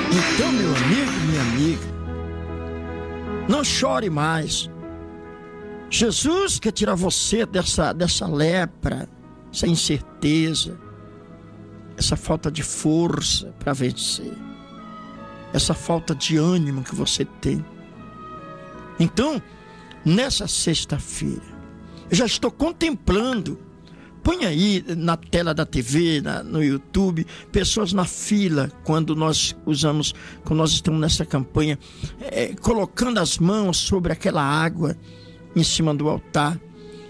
Então, meu amigo, minha amiga, não chore mais. Jesus quer tirar você dessa lepra, essa incerteza, essa falta de força para vencer, essa falta de ânimo que você tem. Então, nessa sexta-feira, eu já estou contemplando. Põe aí na tela da TV, no YouTube, pessoas na fila, quando nós estamos nessa campanha, colocando as mãos sobre aquela água em cima do altar.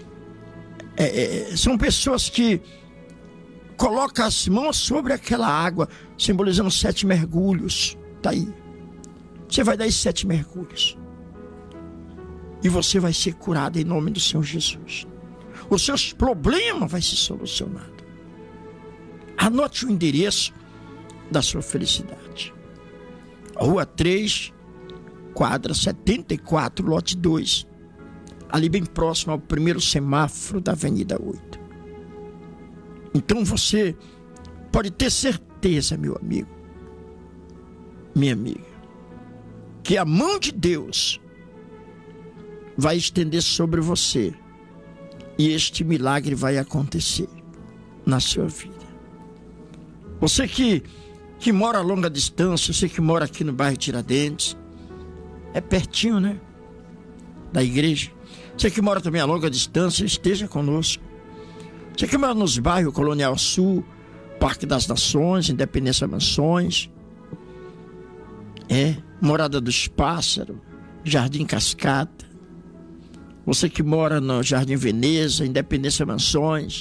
São pessoas que colocam as mãos sobre aquela água, simbolizando 7 mergulhos. Tá aí. Você vai dar esses 7 mergulhos. E você vai ser curado em nome do Senhor Jesus. Os seus problemas vão ser solucionados. Anote o endereço da sua felicidade. Rua 3, quadra 74, lote 2. Ali bem próximo ao primeiro semáforo da Avenida 8. Então você pode ter certeza, meu amigo, minha amiga, que a mão de Deus vai estender sobre você. E este milagre vai acontecer na sua vida. Você que mora a longa distância, você que mora aqui no bairro Tiradentes, é pertinho, né? Da igreja. Você que mora também a longa distância, esteja conosco. Você que mora nos bairros Colonial Sul, Parque das Nações, Independência Mansões, Morada dos Pássaros, Jardim Cascata. Você que mora no Jardim Veneza, Independência Mansões,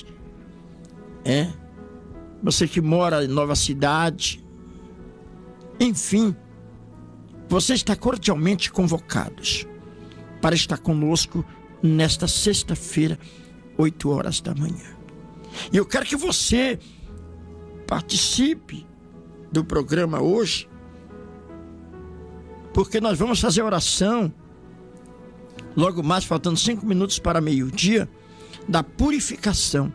você que mora em Nova Cidade, enfim, você está cordialmente convocados para estar conosco nesta sexta-feira, 8 horas da manhã. E eu quero que você participe do programa hoje, porque nós vamos fazer oração logo mais, faltando 5 minutos para meio-dia, da purificação.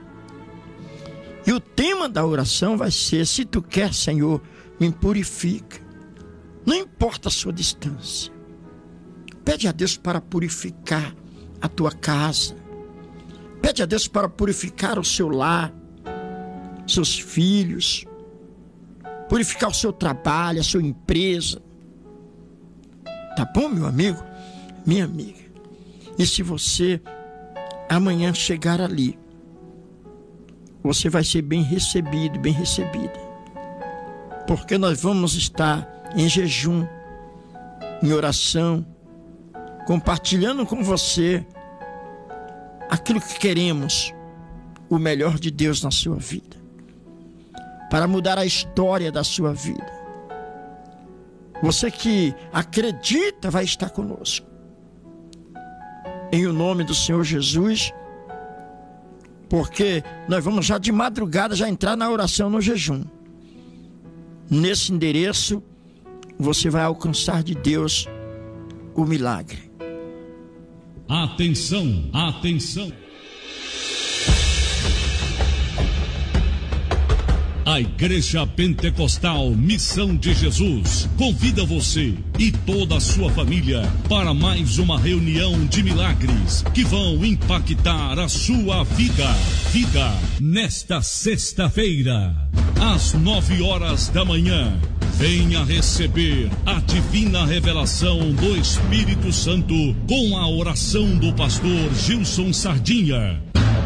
E o tema da oração vai ser: se tu quer, Senhor, me purifica. Não importa a sua distância. Pede a Deus para purificar a tua casa. Pede a Deus para purificar o seu lar, seus filhos, purificar o seu trabalho, a sua empresa. Tá bom, meu amigo? Minha amiga, e se você amanhã chegar ali, você vai ser bem recebido, bem recebida, porque nós vamos estar em jejum, em oração, compartilhando com você aquilo que queremos, o melhor de Deus na sua vida, para mudar a história da sua vida. Você que acredita vai estar conosco. Em o nome do Senhor Jesus, porque nós vamos já de madrugada já entrar na oração no jejum. Nesse endereço você vai alcançar de Deus o milagre. Atenção, atenção. A Igreja Pentecostal Missão de Jesus convida você e toda a sua família para mais uma reunião de milagres que vão impactar a sua vida. Nesta sexta-feira, às 9 horas da manhã, venha receber a divina revelação do Espírito Santo com a oração do pastor Gilson Sardinha.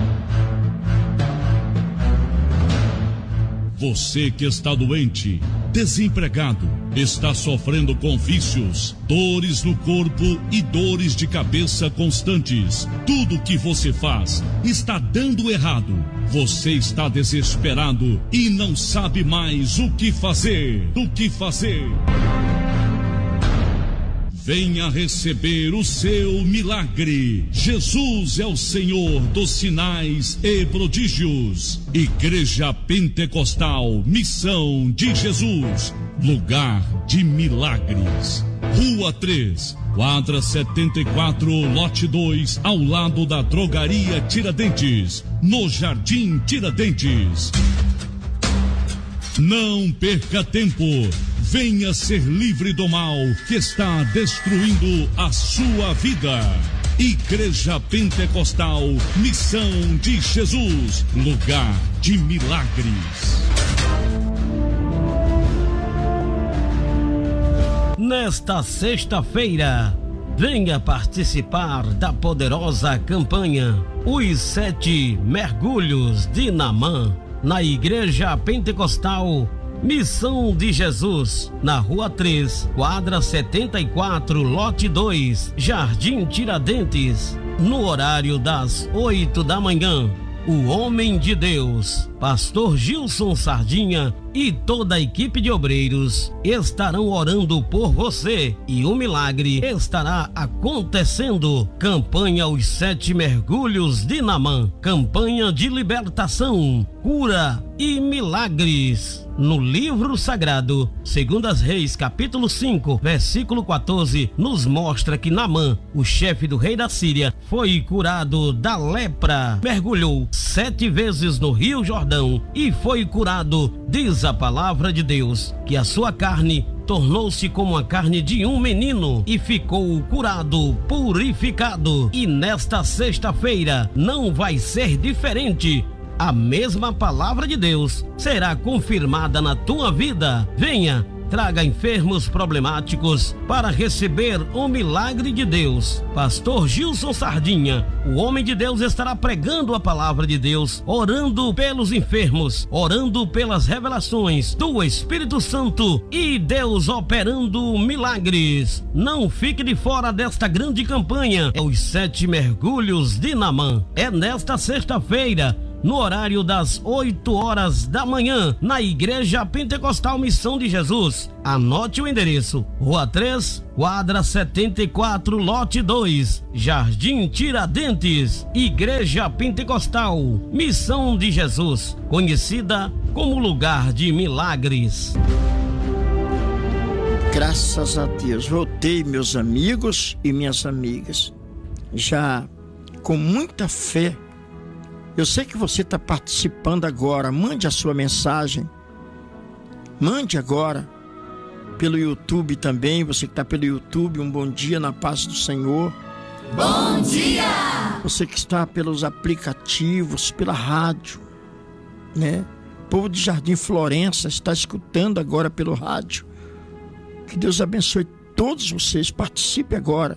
Você que está doente, desempregado, está sofrendo com vícios, dores no corpo e dores de cabeça constantes. Tudo que você faz está dando errado. Você está desesperado e não sabe mais o que fazer. Venha receber o seu milagre. Jesus é o Senhor dos sinais e prodígios. Igreja Pentecostal Missão de Jesus, lugar de milagres. Rua 3, quadra 74, lote 2, ao lado da Drogaria Tiradentes, no Jardim Tiradentes. Não perca tempo. Venha ser livre do mal que está destruindo a sua vida. Igreja Pentecostal Missão de Jesus, lugar de milagres. Nesta sexta-feira, venha participar da poderosa campanha Os 7 Mergulhos de Naamã, na Igreja Pentecostal Missão de Jesus, na Rua 3, quadra 74, lote 2, Jardim Tiradentes, no horário das 8 da manhã. O homem de Deus, pastor Gilson Sardinha e toda a equipe de obreiros estarão orando por você e o milagre estará acontecendo. Campanha Os 7 Mergulhos de Naamã, campanha de libertação, cura e milagres. No livro sagrado, 2 Reis, capítulo 5, versículo 14, nos mostra que Naamã, o chefe do rei da Síria, foi curado da lepra, mergulhou 7 vezes no Rio Jordão e foi curado. Diz a palavra de Deus que a sua carne tornou-se como a carne de um menino e ficou curado, purificado. E nesta sexta-feira não vai ser diferente. A mesma palavra de Deus será confirmada na tua vida. Venha, traga enfermos problemáticos para receber o milagre de Deus. Pastor Gilson Sardinha, o homem de Deus, estará pregando a palavra de Deus, orando pelos enfermos, orando pelas revelações do Espírito Santo e Deus operando milagres. Não fique de fora desta grande campanha. É os 7 Mergulhos de Naamã. É nesta sexta-feira, no horário das 8 horas da manhã, na Igreja Pentecostal Missão de Jesus. Anote o endereço: Rua 3, quadra 74, lote 2, Jardim Tiradentes. Igreja Pentecostal Missão de Jesus, conhecida como lugar de milagres. Graças a Deus, voltei, meus amigos e minhas amigas, já com muita fé. Eu sei que você está participando agora. Mande a sua mensagem. Mande agora pelo YouTube também. Você que está pelo YouTube, um bom dia na paz do Senhor. Bom dia! Você que está pelos aplicativos, pela rádio, né? O povo de Jardim Florença está escutando agora pelo rádio. Que Deus abençoe todos vocês. Participe agora.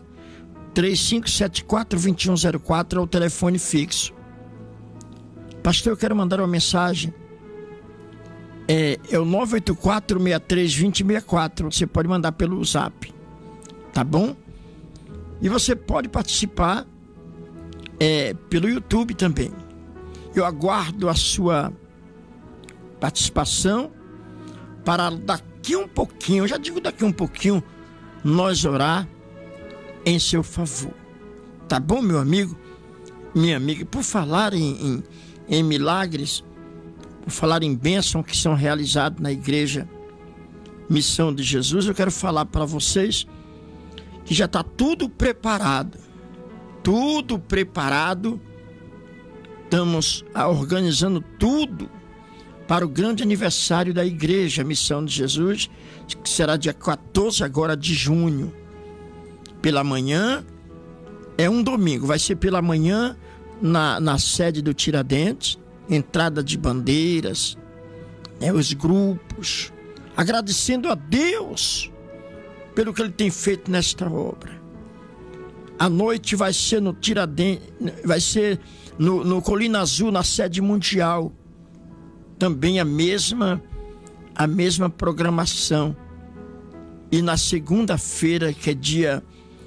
3574-2104 é o telefone fixo. Pastor, eu quero mandar uma mensagem. É o 984-63-2064. Você pode mandar pelo Zap, tá bom? E você pode participar pelo YouTube também. Eu aguardo a sua participação para daqui um pouquinho, eu já digo daqui um pouquinho, nós orar em seu favor. Tá bom, meu amigo? Minha amiga, por falar em milagres, por falar em bênçãos que são realizados na Igreja Missão de Jesus, eu quero falar para vocês que já está tudo preparado. Tudo preparado. Estamos organizando tudo para o grande aniversário da Igreja Missão de Jesus, que será dia 14 agora de junho. Pela manhã, é um domingo, vai ser pela manhã, na sede do Tiradentes, entrada de bandeiras, né, os grupos, agradecendo a Deus pelo que Ele tem feito nesta obra. A noite vai ser no Tiradentes, vai ser no Colina Azul, na sede mundial, também a mesma programação. E na segunda-feira, que é dia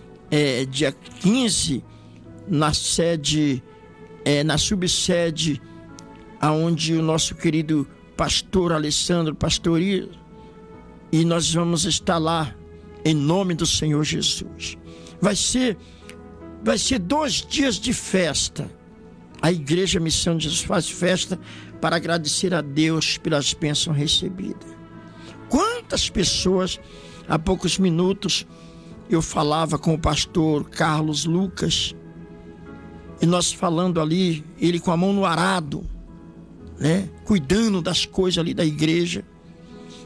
15, na sede, na subsede, aonde o nosso querido pastor Alessandro pastoreia, e nós vamos estar lá em nome do Senhor Jesus. Vai ser 2 dias de festa. A Igreja Missão de Jesus faz festa para agradecer a Deus pelas bênçãos recebidas. Quantas pessoas, há poucos minutos, eu falava com o pastor Carlos Lucas, e nós falando ali, ele com a mão no arado, né, cuidando das coisas ali da igreja.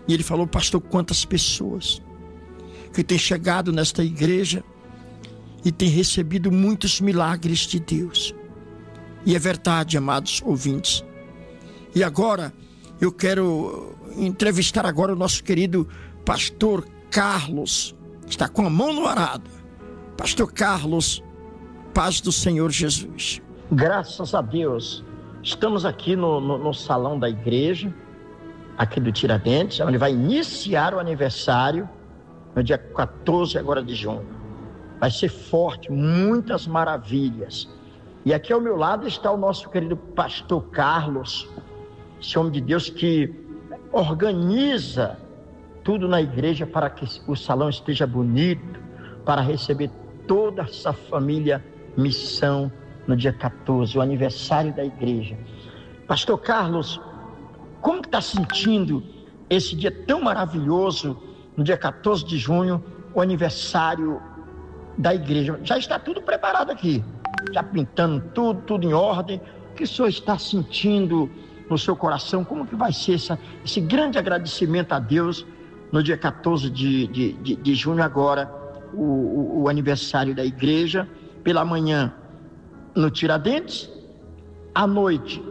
E ele falou: pastor, quantas pessoas que têm chegado nesta igreja e têm recebido muitos milagres de Deus. E é verdade, amados ouvintes. E agora eu quero entrevistar agora o nosso querido pastor Carlos, que está com a mão no arado. Pastor Carlos, paz do Senhor Jesus. Graças a Deus, estamos aqui no salão da igreja, aqui do Tiradentes, onde vai iniciar o aniversário no dia 14 agora de junho. Vai ser forte, muitas maravilhas. E aqui ao meu lado está o nosso querido pastor Carlos, esse homem de Deus que organiza tudo na igreja para que o salão esteja bonito, para receber toda essa família Missão no dia 14, o aniversário da igreja. Pastor Carlos, como está sentindo esse dia tão maravilhoso, no dia 14 de junho, o aniversário da igreja? Já está tudo preparado aqui, já pintando tudo em ordem. O que o senhor está sentindo no seu coração? Como que vai ser esse grande agradecimento a Deus no dia 14 de junho agora, o aniversário da igreja? Pela manhã no Tiradentes, à noite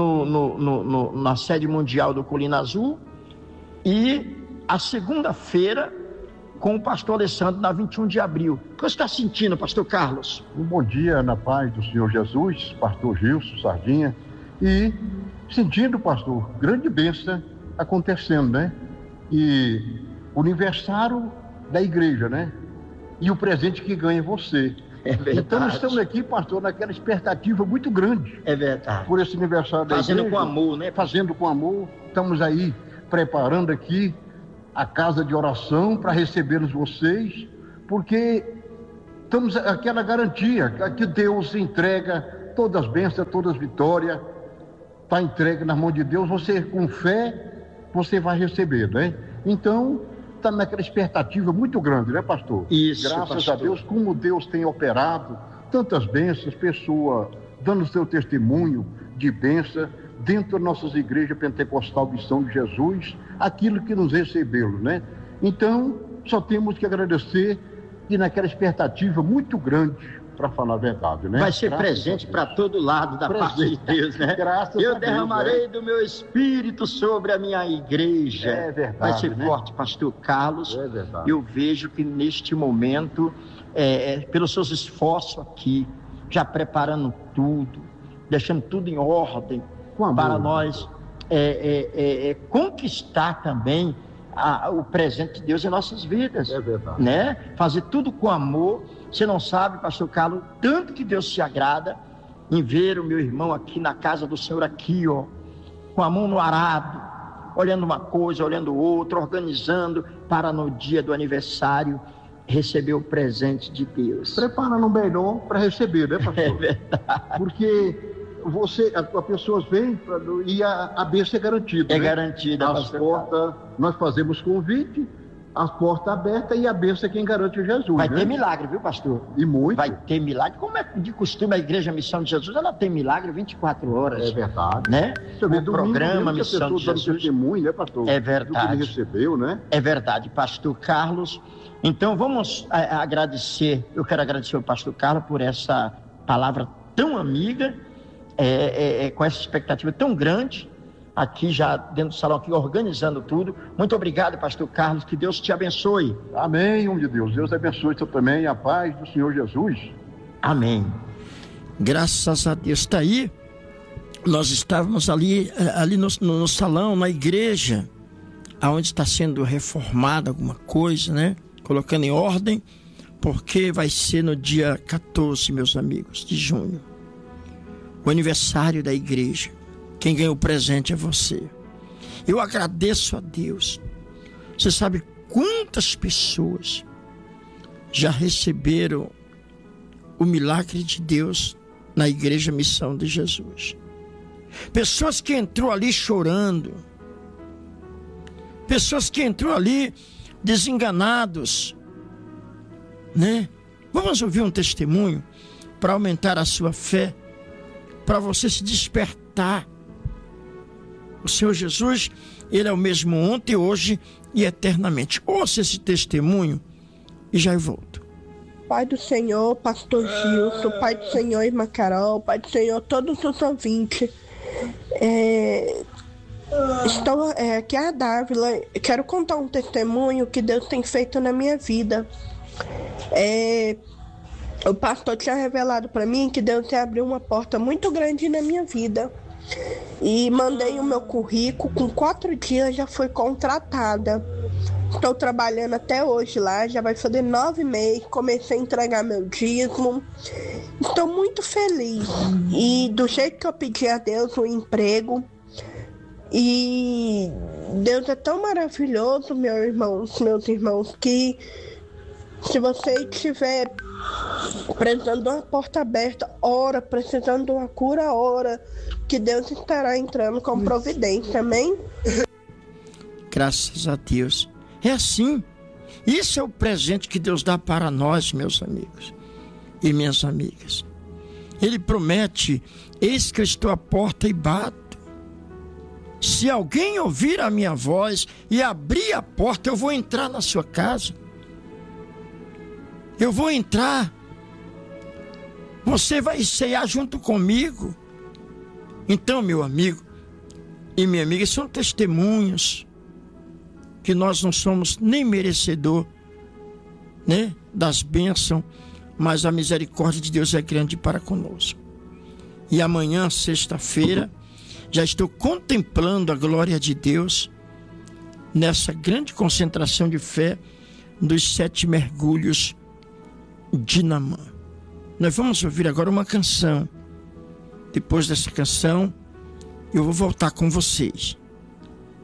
na sede mundial do Colina Azul, e a segunda-feira com o pastor Alessandro na 21 de abril. O que você está sentindo, pastor Carlos? Um bom dia na paz do Senhor Jesus, pastor Gilson Sardinha, e sentindo, pastor, grande bênção acontecendo, né? E o aniversário da igreja, né? E o presente que ganha você. É verdade. Então estamos aqui, pastor, naquela expectativa muito grande. É verdade. Por esse aniversário da igreja. Fazendo com amor, né? Fazendo com amor. Estamos aí preparando aqui a casa de oração para recebermos vocês, porque estamos aquela garantia que Deus entrega todas as bênçãos, todas as vitórias. Está entregue na mão de Deus. Você, com fé, você vai receber, né? Então, está naquela expectativa muito grande, né, pastor? Isso, graças pastor. a Deus, como Deus tem operado tantas bênçãos, pessoa dando seu testemunho de bênção dentro das nossas igrejas pentecostal Missão de Jesus, aquilo que nos recebeu, né? Então, só temos que agradecer e naquela expectativa muito grande, para falar a verdade, né? Vai ser presente para todo lado da parte de Deus, né? Graças Eu a Deus, derramarei do meu espírito sobre a minha igreja. É verdade. Vai ser né? forte, pastor Carlos. É verdade. Eu vejo que neste momento, pelos seus esforços aqui, já preparando tudo, deixando tudo em ordem, para nós conquistar também o presente de Deus em nossas vidas. É verdade. Né? Fazer tudo com amor. Você não sabe, pastor Carlos, tanto que Deus se agrada em ver o meu irmão aqui na casa do Senhor, aqui, ó, com a mão no arado, olhando uma coisa, olhando outra, organizando para no dia do aniversário receber o presente de Deus. Preparando melhor para receber, né, pastor? É verdade. Porque as pessoas vêm e a bênção é garantida. É né? garantida. As portas, nós fazemos convite, as portas abertas e a bênção é quem garante Jesus. Vai né? ter milagre, viu, pastor? E muito. Vai ter milagre. Como é de costume a Igreja Missão de Jesus, ela tem milagre 24 horas. É verdade. Né? Você vê, O programa Missão de Jesus. Testemunho, né, pastor? É verdade. Do que ele recebeu, né? É verdade, pastor Carlos. Então vamos agradecer. Eu quero agradecer ao pastor Carlos por essa palavra tão amiga, com essa expectativa tão grande, aqui já dentro do salão, aqui organizando tudo. Muito obrigado, pastor Carlos, que Deus te abençoe. Amém, homem de Deus. Deus abençoe você também, a paz do Senhor Jesus. Amém. Graças a Deus. Está aí, nós estávamos ali no salão, na igreja, onde está sendo reformada alguma coisa, né? Colocando em ordem, porque vai ser no dia 14, meus amigos, de junho, o aniversário da igreja. Quem ganhou o presente é você. Eu agradeço a Deus. Você sabe quantas pessoas já receberam o milagre de Deus na Igreja Missão de Jesus? Pessoas que entrou ali chorando, pessoas que entrou ali desenganados, né? Vamos ouvir um testemunho para aumentar a sua fé, para você se despertar. O Senhor Jesus Ele é o mesmo ontem, hoje e eternamente. Ouça esse testemunho e já eu volto. Pai do Senhor, pastor Gilson, Pai do Senhor, irmã Carol, Pai do Senhor, todos os ouvintes. Estou aqui a Dávila. Quero contar um testemunho que Deus tem feito na minha vida. O pastor tinha revelado para mim que Deus ia abrir uma porta muito grande na minha vida. E mandei o meu currículo, com 4 dias já fui contratada. Estou trabalhando até hoje lá, já vai fazer 9 meses, comecei a entregar meu dízimo. Estou muito feliz. E do jeito que eu pedi a Deus o emprego. E Deus é tão maravilhoso, meus irmãos, que se você estiver precisando de uma porta aberta, ora, precisando de uma cura, ora, que Deus estará entrando com providência, amém? Graças a Deus. É assim. Isso é o presente que Deus dá para nós, meus amigos e minhas amigas. Ele promete: eis que eu estou à porta e bato. Se alguém ouvir a minha voz e abrir a porta, eu vou entrar na sua casa. Eu vou entrar. Você vai ceiar junto comigo. Então, meu amigo e minha amiga, são testemunhos que nós não somos nem merecedor, né, das bênçãos, mas a misericórdia de Deus é grande para conosco. E amanhã, sexta-feira, já estou contemplando a glória de Deus nessa grande concentração de fé dos 7 mergulhos de Naamã. Nós vamos ouvir agora uma canção. Depois dessa canção, eu vou voltar com vocês.